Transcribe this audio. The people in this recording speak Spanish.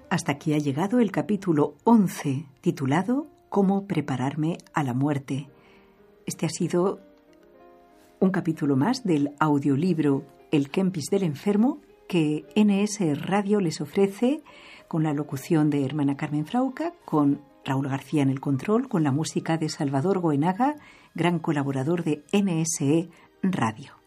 Hasta aquí ha llegado el capítulo 11, titulado Cómo prepararme a la muerte. Este ha sido un capítulo más del audiolibro El Kempis del enfermo que NS Radio les ofrece con la locución de hermana Carmen Frauca, con Raúl García en el control, con la música de Salvador Goenaga, gran colaborador de NSE Radio.